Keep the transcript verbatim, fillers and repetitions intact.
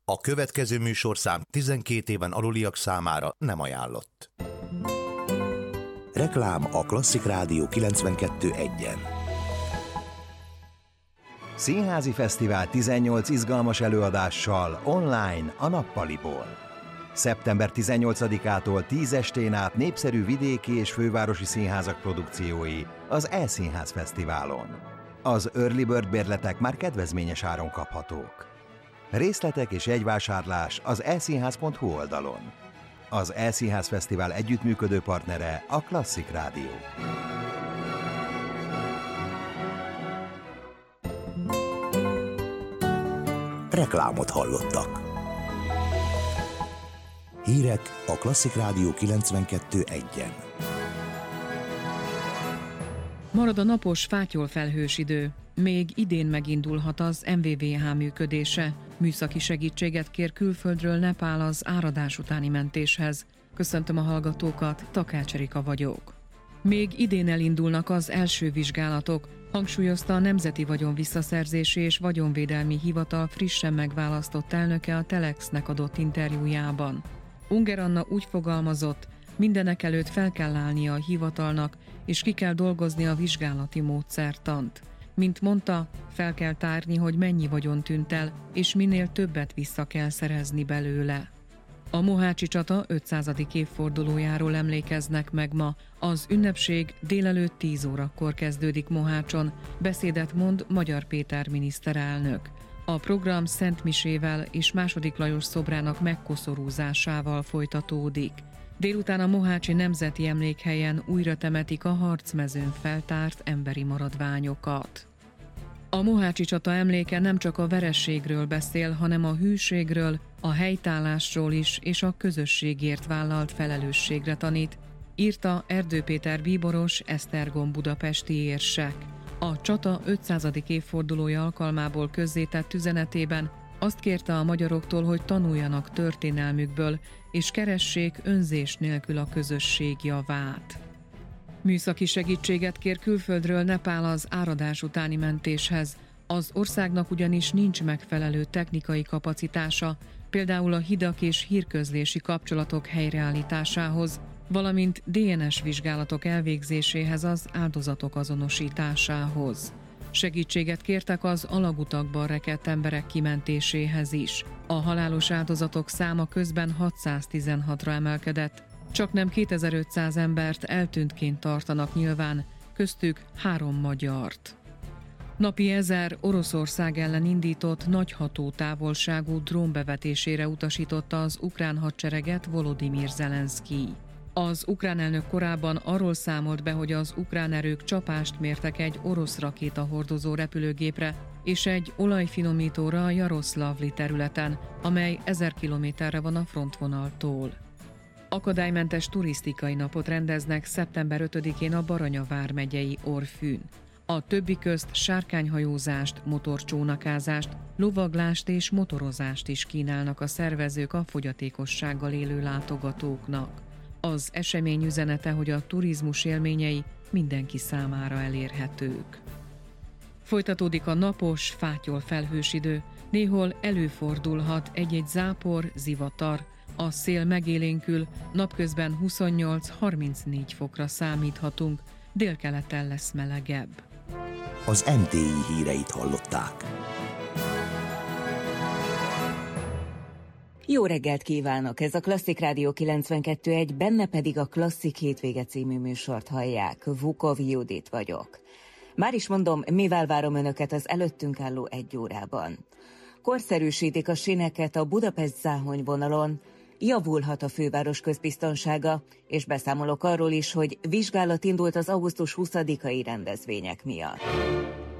A következő műsorszám tizenkét éven aluliak számára nem ajánlott. Reklám a Klasszik Rádió kilencvenkettő egyen. Színházi Fesztivál tizennyolc izgalmas előadással online a Nappaliból. szeptember tizennyolcadikától tíz estén át népszerű vidéki és fővárosi színházak produkciói az E-Színház Fesztiválon. Az Early Bird bérletek már kedvezményes áron kaphatók. Részletek és jegyvásárlás az e színház pont hu oldalon. Az E-Színház Fesztivál együttműködő partnere a Klasszik Rádió. Reklámot hallottak. Hírek a Klasszik Rádió kilencvenkettő egyen. Marad a napos, fátyol felhős idő. Még idén megindulhat az em vé vé há működése. Műszaki segítséget kér külföldről Nepál az áradás utáni mentéshez. Köszöntöm a hallgatókat, Takács Erika vagyok. Még idén elindulnak az első vizsgálatok, hangsúlyozta a Nemzeti Vagyon Visszaszerzési és Vagyonvédelmi Hivatal frissen megválasztott elnöke a Telexnek adott interjújában. Unger Anna úgy fogalmazott, mindenek előtt fel kell állnia a hivatalnak, és ki kell dolgozni a vizsgálati módszertant. Mint mondta, fel kell tárni, hogy mennyi vagyon tűnt el, és minél többet vissza kell szerezni belőle. A mohácsi csata ötszázadik évfordulójáról emlékeznek meg ma. Az ünnepség délelőtt tíz órakor kezdődik Mohácson, beszédet mond Magyar Péter miniszterelnök. A program Szent Misével és második Lajos szobrának megkoszorúzásával folytatódik. Délután a Mohácsi Nemzeti Emlékhelyen újra temetik a harcmezőn feltárt emberi maradványokat. A mohácsi csata emléke nem csak a vereségről beszél, hanem a hűségről, a helytállásról is, és a közösségért vállalt felelősségre tanít, írta Erdő Péter bíboros, Esztergom budapesti érsek. A csata ötszázadik évfordulója alkalmából közzétett üzenetében azt kérte a magyaroktól, hogy tanuljanak történelmükből, és keressék önzés nélkül a közösség javát. Műszaki segítséget kér külföldről Nepál az áradás utáni mentéshez. Az országnak ugyanis nincs megfelelő technikai kapacitása, például a hidak és hírközlési kapcsolatok helyreállításához, valamint dé en es vizsgálatok elvégzéséhez, az áldozatok azonosításához. Segítséget kértek az alagutakban rekedt emberek kimentéséhez is. A halálos áldozatok száma közben hatszáztizenhatra emelkedett, csaknem kétezer-ötszáz embert eltűntként tartanak nyilván, köztük három magyart. Napi ezer Oroszország ellen indított nagy hatótávolságú drón bevetésére utasította az ukrán hadsereget Volodymyr Zelenszkij. Az ukrán elnök korábban arról számolt be, hogy az ukrán erők csapást mértek egy orosz rakétahordozó repülőgépre és egy olajfinomítóra a Jaroszlavli területen, amely ezer kilométerre van a frontvonaltól. Akadálymentes turisztikai napot rendeznek szeptember ötödikén a Baranya vármegyei Orfűn. A többi közt sárkányhajózást, motorcsónakázást, lovaglást és motorozást is kínálnak a szervezők a fogyatékossággal élő látogatóknak. Az esemény üzenete, hogy a turizmus élményei mindenki számára elérhetők. Folytatódik a napos, fátyol felhős idő, néhol előfordulhat egy-egy zápor, zivatar, a szél megélénkül, napközben huszonnyolc-harmincnégy fokra számíthatunk, délkeleten lesz melegebb. Az em té i híreit hallották. Jó reggelt kívánok! Ez a Klasszik Rádió kilencvenkettő egy, benne pedig a Klasszik Hétvége című műsort hallják. Vukov Judit vagyok. Már is mondom, mivel várom önöket az előttünk álló egy órában. Korszerűsítik a síneket a Budapest-Záhony vonalon, javulhat a főváros közbiztonsága, és beszámolok arról is, hogy vizsgálat indult az augusztus huszadikai rendezvények miatt.